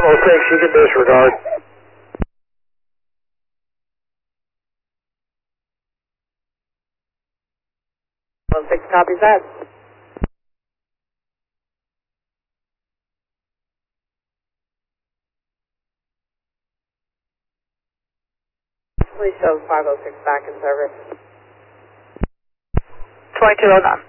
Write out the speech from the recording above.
506, you can disregard. 6 copies that. Please show 506 back in service. 2209.